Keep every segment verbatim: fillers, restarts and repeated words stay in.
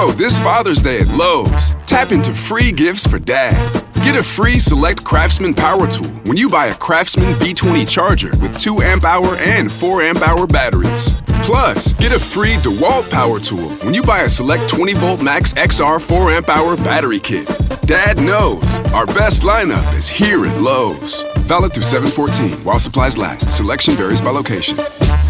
go this Father's Day at Lowe's. Tap into free gifts for dad. Get a free Select Craftsman power tool when you buy a Craftsman V twenty charger with two amp hour and four amp hour batteries. Plus, get a free DeWalt power tool when you buy a Select twenty volt Max X R four amp hour battery kit. Dad knows our best lineup is here at Lowe's. Valid through seven fourteen while supplies last. Selection varies by location.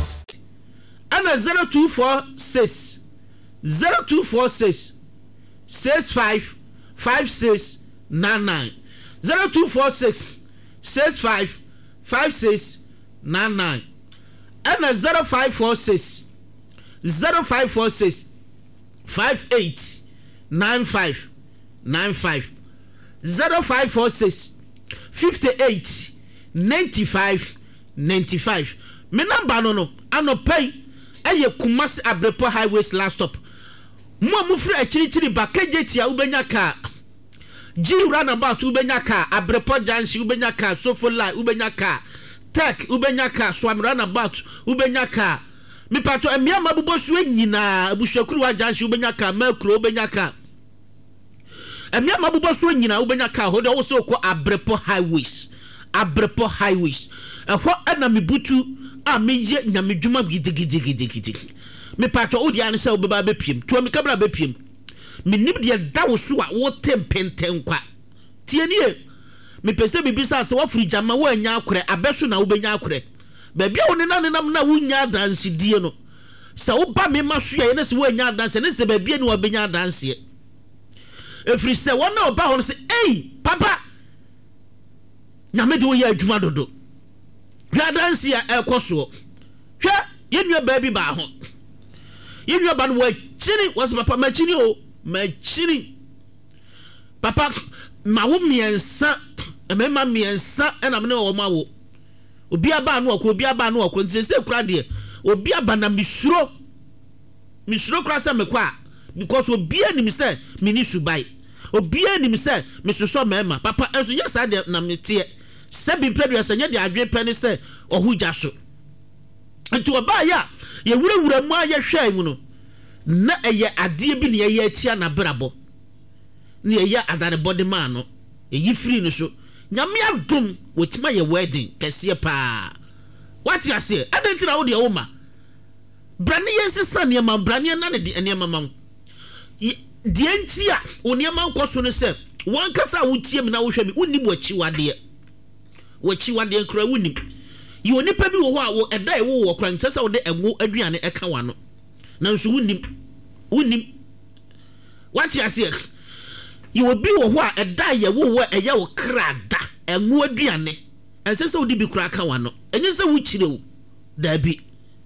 Ana zero two four six zero two four six six five five six nine nine zero two four six six five five six nine nine and zero five four six zero five four six five eight nine five nine five zero five four six fifty eight ninety five ninety five. Me number no no anopay eye Kumasi Abrepo Highways last stop. Mo mo free achirichiri ba kejetia ubenya car. G roundabout ubenya car, Abrepo Junction ubenya car, Sofola ubenya car, Tech ubenya car, Swam roundabout ubenya car. Mi pato emia mabubo suwe nyina abushakuru wa Junction ubenya car, Melkro ubenya car. Emia mabubo suwe nyina ubenya car, hoda wo so ko Abrepo Highways. Abrepo Highways. Ehwo ana mibutu a meje nyamedwuma gidigidigidi. Me pato odi an se obeba bepiem. To me kabra bepiem. Me nim de da wo so a wo tempenten kwa. Tie nie. Me pese bibisa se wo firi jama wo anya akore abeso na wo benya akore. Ba bia wo ne na ne nam na wo nya danse die no. Se wo ba me maso ye ne se wo anya danse ne se ba bia ne wo benya danse. Efiri se wo na oba ho se ei papa. Nyame de wo ya adwuma dodo. Hwa danse ya ekoso. Hwa yenua ba bi ba ho. Yenua ba no wa chini was papa ma chini o. Machini papa ma wo miensa emema miensa ena me o ma wo obi aba no ko obi aba no ko nse se kura de obi aba na misuro misuro kura se me kwa because obi anim se me ni subai obi anim se me soso mema papa enso nya sa de na mete se bi pedua se nya de adwe pene se ohuja so nti oba ya ye wurawura mu aye hwa mu no na eye ade bi ne ye atia na brabo ne ye adane body man no eyi free no so nyame adom wetima ye wedding kese pa what you say adentina wo de wo ma brane ye sesa ne ma brane na ne de ne ma ma de entia oni ma nkoso no se won kasa wo tie mi na wo hwe mi unim wachi wade wachi wade kra unim yi oni pa bi wo ho a wo eda e wo wo kra nsesa wo de enwo aduane eka wa no na nso wunim wunim what you say you will be wo a eda ye wo wo eye wo krada enwo aduane ense se wo di bi kura ka wa no enye se wo chire wo da bi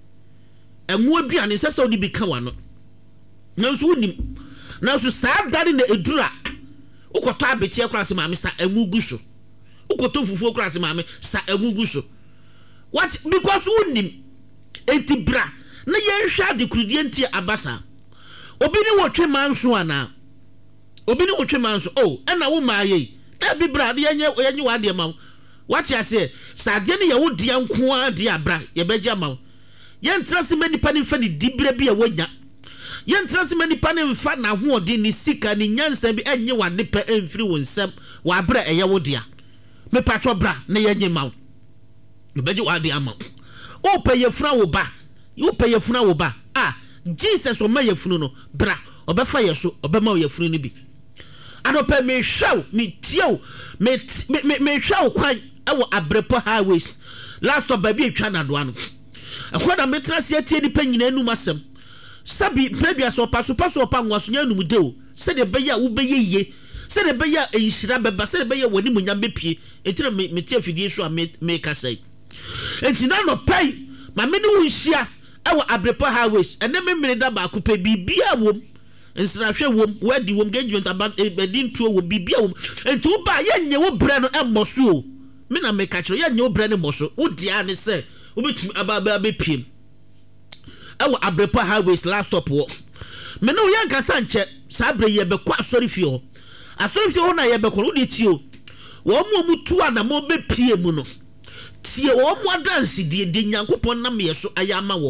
enwo aduane se se wo di bi ka wa no na nso wunim na nso saa dare na edura ukoto abetie kura se maame sa enwo guso ukoto fufuo kura se maame sa enwo guso what because wunim enti bra na ye hwa de krudie ntie abasa obi ni wotwe manso ana obi ni wotwe manso oh ena wo maaye da bi bra de yenye yenye wa de ma what you say sade ne ye wo de nko a de abra ye beja ma ye ntrase mani pani fa ni dibra bi e wonya ye ntrase mani pani fa na ho ode ni sika ni nyansa bi enye wa de pa emfiri wo nsam wa abra eye wo de a me patro bra na yenye ma ye beja wa de ama o pa ye fra wo ba you pay your funa ba ah Jesus o ma yefunu no bra obefa yeso obema yefunu ni bi adopa me hwaw me tiaw me me me hwaw kwan e wo Abrepo Highways last stop ba bi etwa na do ano akoda me trase atie ni pa nyina anu masem sabi pedua so paso paso pa nwaso nya anu de o se de beya wo beyeye se de beya enhira beba se de beya wani munyam bepie etira me me tie afidie so a me me ka sai entina no pai ma me ni wo hia ewa Abrepo Highways ene me me da ba ko pe bibia wom nsra hwe wom wadi wom engagement about edin tuo wom bibia wom enti wo ba ye nye wo bre no emmoso o me na me ka kiro ye nye wo bre no moso wo dia ne se wo betumi aba aba bepiem ewa Abrepo Highways last stop wo me no ye nkasa nche sa bre ye be kwa asori fie ho asori fie ho na ye be ko wo de tie o wo mo mu tu ana mo bepie mu no tie wo mo dance die de Nyankopon na me so ayama wo